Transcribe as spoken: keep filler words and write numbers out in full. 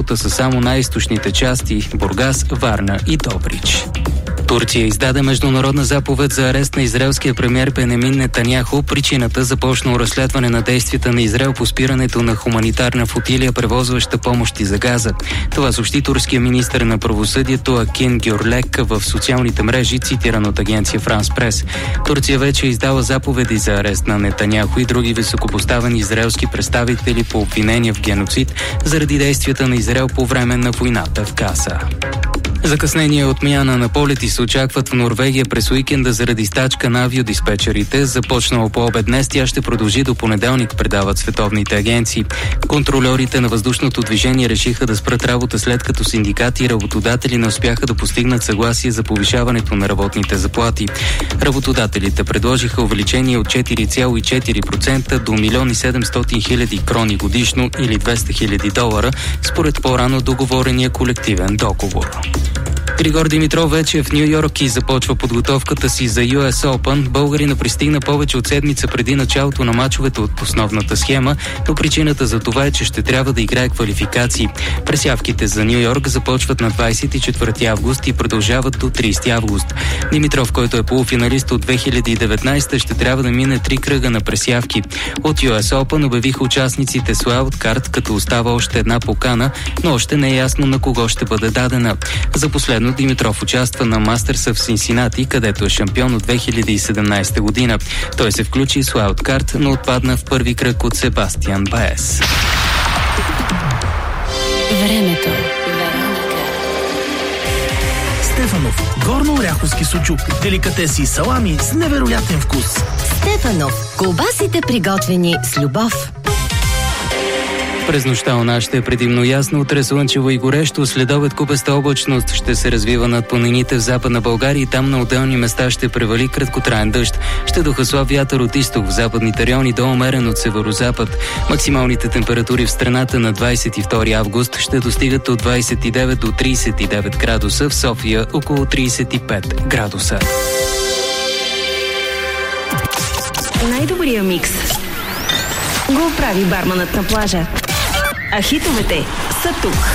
Турското са само най-източните части – Бургас, Варна и Добрич. Турция издаде международна заповед за арест на израелския премиер Бенемин Нетаняху. Причината – започнало разследване на действията на Израел по спирането на хуманитарна флотилия, превозваща помощи за Газа. Това съобщи турския министър на правосъдието Акин Гюрлек в социалните мрежи, цитиран от агенция Франс Прес. Турция вече е издала заповеди за арест на Нетаняху и други високопоставени израелски представители по обвинения в геноцид заради действията на Израел по време на войната в Газа. Закъснение отмяна на полети се очакват в Норвегия през уикенда заради стачка на авиодиспетчерите. Започнало по обед днес, тя ще продължи до понеделник, предават световните агенции. Контролерите на въздушното движение решиха да спрат работа, след като синдикати и работодатели не успяха да постигнат съгласие за повишаването на работните заплати. Работодателите предложиха увеличение от четири цяло и четири процента до милион и седемстотин хиляди крони годишно или двеста хиляди долара, според по-рано договорения колективен договор. Григор Димитров вече е в Ню Йорк и започва подготовката си за Ю Ес Open. Българина пристигна повече от седмица преди началото на мачовете от основната схема, но причината за това е, че ще трябва да играе квалификации. Пресявките за Ню Йорк започват на двадесет и четвърти август и продължават до тридесети август. Димитров, който е полуфиналист от две хиляди и деветнадесета, ще трябва да мине три кръга на пресявки. От Ю Ес Open обявиха участниците с уайлдкарт, като остава още една покана, но още не е ясно на кого ще бъде дадена. За последно Димитров участва на Мастърса в Синсинати, където е шампион от две хиляди и седемнадесета година. Той се включи с уайлдкарт, но отпадна в първи кръг от Себастиан Баес. Времето. Стефанов. Горно-оряховски сучук. Деликатеси и салами с невероятен вкус. Стефанов. Колбасите, приготвени с любов. През нощта у нас ще е предимно ясно, утре слънчево и горещо, следобед купеста облачност ще се развива над планините в Западна България и там на отделни места ще превали краткотраен дъжд. Ще духа слаб вятър от изток, в западните райони до умерен от северозапад. Максималните температури в страната на двадесет и втори август ще достигат от двадесет и девет до тридесет и девет градуса, в София около тридесет и пет градуса. Най-добрия микс го прави барманът на плажа. А хитовете са тук.